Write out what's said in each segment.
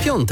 9:05.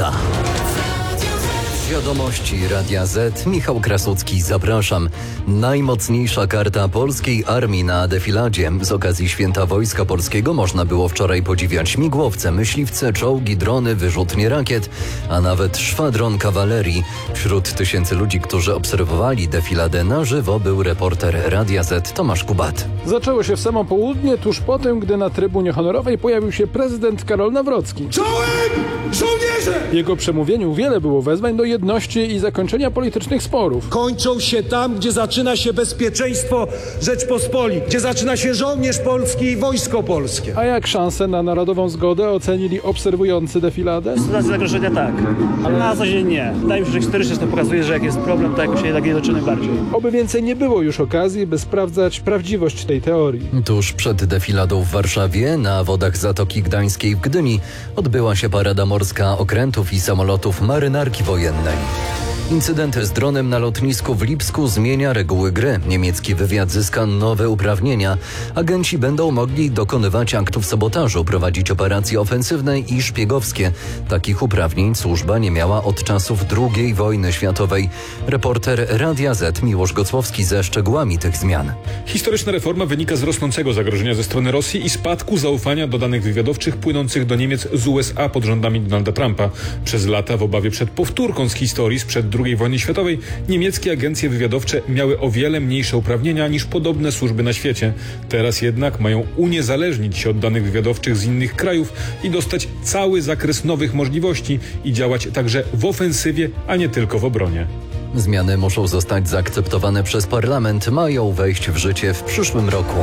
Wiadomości Radia Z. Michał Krasucki, zapraszam. Najmocniejsza karta polskiej armii na defiladzie. Z okazji Święta Wojska Polskiego można było wczoraj podziwiać śmigłowce, myśliwce, czołgi, drony, wyrzutnie rakiet, a nawet szwadron kawalerii. Wśród tysięcy ludzi, którzy obserwowali defiladę na żywo, był reporter Radia Z Tomasz Kubat. Zaczęło się w samo południe, tuż po tym, gdy na trybunie honorowej pojawił się prezydent Karol Nawrocki. Czołem! Żołnierze! W jego przemówieniu wiele było wezwań do jedności i zakończenia politycznych sporów. Kończą się tam, gdzie zaczyna się bezpieczeństwo Rzeczpospolitej, gdzie zaczyna się żołnierz polski i wojsko polskie. A jak szanse na narodową zgodę ocenili obserwujący defiladę? Sytuacja zagrożenia tak, ale na zasadzie nie. Wydaje mi się, że historycznie to pokazuje, że jak jest problem, to jakoś się jednak nie bardziej. Oby więcej nie było już okazji, by sprawdzać prawdziwość tej teorii. Tuż przed defiladą w Warszawie, na wodach Zatoki Gdańskiej w Gdyni, odbyła się parada morska okrętów i samolotów marynarki wojennej. Incydent z dronem na lotnisku w Lipsku zmienia reguły gry. Niemiecki wywiad zyska nowe uprawnienia. Agenci będą mogli dokonywać aktów sabotażu, prowadzić operacje ofensywne i szpiegowskie. Takich uprawnień służba nie miała od czasów II wojny światowej. Reporter Radia Z Miłosz Gocłowski ze szczegółami tych zmian. Historyczna reforma wynika z rosnącego zagrożenia ze strony Rosji i spadku zaufania do danych wywiadowczych płynących do Niemiec z USA pod rządami Donalda Trumpa. Przez lata w obawie przed powtórką z historii sprzed II wojny światowej niemieckie agencje wywiadowcze miały o wiele mniejsze uprawnienia niż podobne służby na świecie. Teraz jednak mają uniezależnić się od danych wywiadowczych z innych krajów i dostać cały zakres nowych możliwości i działać także w ofensywie, a nie tylko w obronie. Zmiany muszą zostać zaakceptowane przez parlament, mają wejść w życie w przyszłym roku.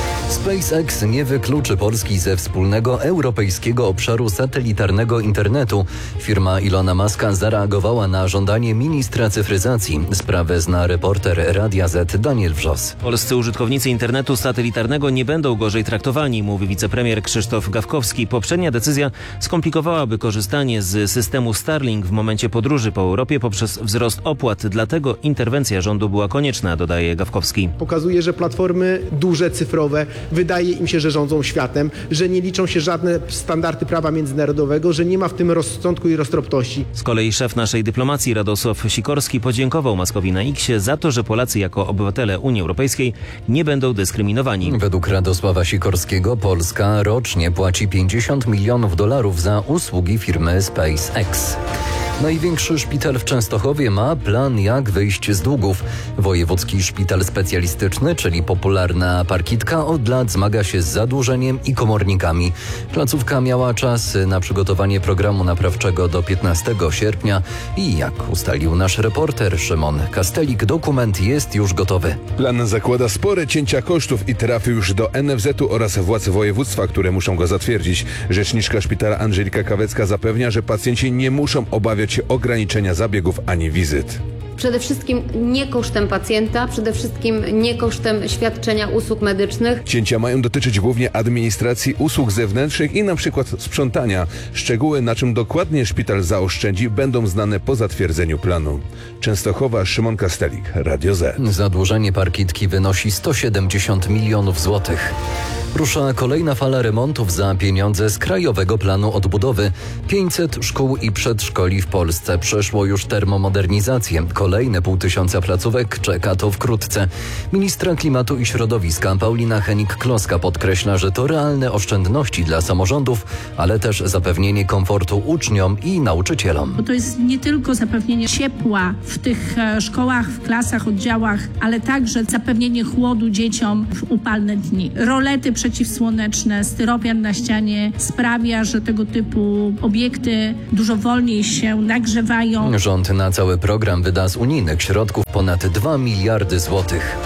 SpaceX nie wykluczy Polski ze wspólnego europejskiego obszaru satelitarnego internetu. Firma Ilona Muska zareagowała na żądanie ministra cyfryzacji. Sprawę zna reporter Radia Z Daniel Wrzos. Polscy użytkownicy internetu satelitarnego nie będą gorzej traktowani, mówi wicepremier Krzysztof Gawkowski. Poprzednia decyzja skomplikowałaby korzystanie z systemu Starlink w momencie podróży po Europie poprzez wzrost opłat. Dlatego interwencja rządu była konieczna, dodaje Gawkowski. Pokazuje, że platformy duże, cyfrowe, wydaje im się, że rządzą światem, że nie liczą się żadne standardy prawa międzynarodowego, że nie ma w tym rozsądku i roztropności. Z kolei szef naszej dyplomacji Radosław Sikorski podziękował Muskowi na X-ie za to, że Polacy jako obywatele Unii Europejskiej nie będą dyskryminowani. Według Radosława Sikorskiego Polska rocznie płaci $50 milionów za usługi firmy SpaceX. Największy szpital w Częstochowie ma plan, jak wyjść z długów. Wojewódzki Szpital Specjalistyczny, czyli popularna Parkitka, od lat zmaga się z zadłużeniem i komornikami. Placówka miała czas na przygotowanie programu naprawczego do 15 sierpnia i jak ustalił nasz reporter Szymon Kastelik, dokument jest już gotowy. Plan zakłada spore cięcia kosztów i trafił już do NFZ-u oraz władz województwa, które muszą go zatwierdzić. Rzeczniczka szpitala Angelika Kawecka zapewnia, że pacjenci nie muszą obawiać się ograniczenia zabiegów ani wizyt. Przede wszystkim nie kosztem pacjenta, przede wszystkim nie kosztem świadczenia usług medycznych. Cięcia mają dotyczyć głównie administracji, usług zewnętrznych i na przykład sprzątania. Szczegóły, na czym dokładnie szpital zaoszczędzi, będą znane po zatwierdzeniu planu. Częstochowa, Szymon Kastelik, Radio Z. Zadłużenie Parkitki wynosi 170 milionów złotych. Rusza kolejna fala remontów za pieniądze z Krajowego Planu Odbudowy. 500 szkół i przedszkoli w Polsce przeszło już termomodernizację. Kolejne 500 placówek czeka to wkrótce. Ministra Klimatu i Środowiska Paulina Henik-Kloska podkreśla, że to realne oszczędności dla samorządów, ale też zapewnienie komfortu uczniom i nauczycielom. Bo to jest nie tylko zapewnienie ciepła w tych szkołach, w klasach, oddziałach, ale także zapewnienie chłodu dzieciom w upalne dni. Rolety przeciwsłoneczne, styropian na ścianie sprawia, że tego typu obiekty dużo wolniej się nagrzewają. Rząd na cały program wyda z unijnych środków ponad 2 miliardy złotych.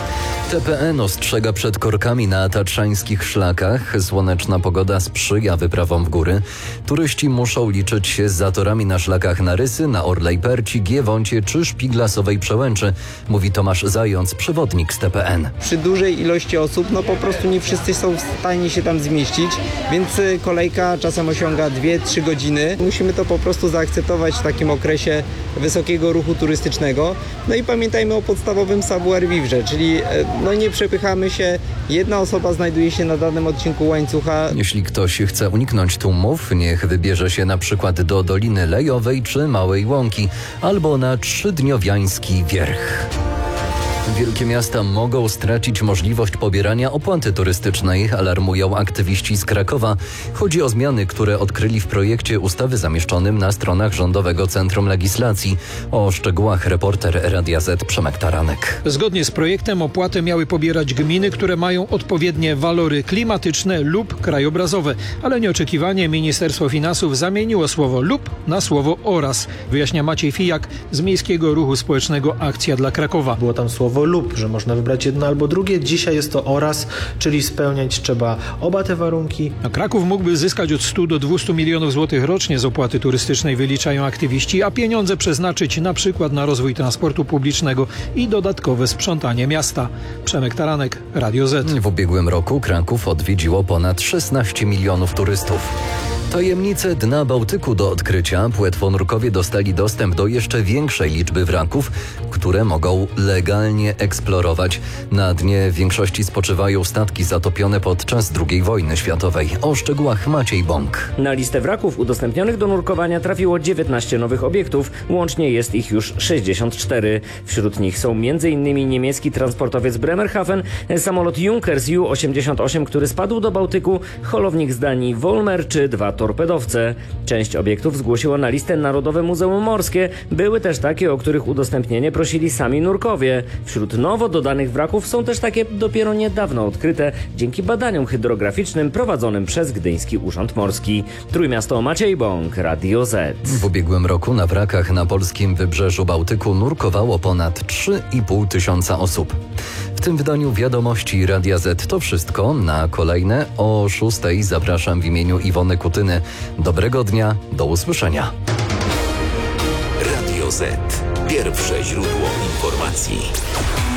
TPN ostrzega przed korkami na tatrzańskich szlakach. Słoneczna pogoda sprzyja wyprawom w góry. Turyści muszą liczyć się z zatorami na szlakach na Rysy, na Orlej Perci, Giewoncie czy Szpiglasowej Przełęczy, mówi Tomasz Zając, przewodnik z TPN. Przy dużej ilości osób po prostu nie wszyscy są w stanie się tam zmieścić, więc kolejka czasem osiąga 2-3 godziny. Musimy to po prostu zaakceptować w takim okresie wysokiego ruchu turystycznego. No i pamiętajmy o podstawowym savoir vivre, czyli no nie przepychamy się. Jedna osoba znajduje się na danym odcinku łańcucha. Jeśli ktoś chce uniknąć tłumów, niech wybierze się na przykład do Doliny Lejowej czy Małej Łąki albo na Trzydniowiański Wierch. Wielkie miasta mogą stracić możliwość pobierania opłaty turystycznej, alarmują aktywiści z Krakowa. Chodzi o zmiany, które odkryli w projekcie ustawy zamieszczonym na stronach Rządowego Centrum Legislacji. O szczegółach reporter Radia Z Przemek Taranek. Zgodnie z projektem opłatę miały pobierać gminy, które mają odpowiednie walory klimatyczne lub krajobrazowe. Ale nieoczekiwanie Ministerstwo Finansów zamieniło słowo lub na słowo oraz. Wyjaśnia Maciej Fijak z Miejskiego Ruchu Społecznego Akcja dla Krakowa. Było tam słowo lub, że można wybrać jedno albo drugie. Dzisiaj jest to oraz, czyli spełniać trzeba oba te warunki. A Kraków mógłby zyskać od 100 do 200 milionów złotych rocznie z opłaty turystycznej, wyliczają aktywiści, a pieniądze przeznaczyć na przykład na rozwój transportu publicznego i dodatkowe sprzątanie miasta. Przemek Taranek, Radio Z. W ubiegłym roku Kraków odwiedziło ponad 16 milionów turystów. Tajemnice dna Bałtyku do odkrycia. Płetwonurkowie dostali dostęp do jeszcze większej liczby wraków, które mogą legalnie eksplorować. Na dnie w większości spoczywają statki zatopione podczas II wojny światowej. O szczegółach Maciej Bąk. Na listę wraków udostępnionych do nurkowania trafiło 19 nowych obiektów. Łącznie jest ich już 64. Wśród nich są m.in. niemiecki transportowiec Bremerhaven, samolot Junkers Ju-88, który spadł do Bałtyku, holownik z Danii Volmer czy 2 torpedowce. Część obiektów zgłosiło na listę Narodowe Muzeum Morskie. Były też takie, o których udostępnienie prosili sami nurkowie. Wśród nowo dodanych wraków są też takie dopiero niedawno odkryte dzięki badaniom hydrograficznym prowadzonym przez Gdyński Urząd Morski. Trójmiasto, Maciej Bąk, Radio Z. W ubiegłym roku na wrakach na polskim wybrzeżu Bałtyku nurkowało ponad 3,5 tysiąca osób. W tym wydaniu Wiadomości Radia Z to wszystko. Na kolejne o 6:00 zapraszam w imieniu Iwony Kutyny. Dobrego dnia, do usłyszenia. Radio Z. Pierwsze źródło informacji.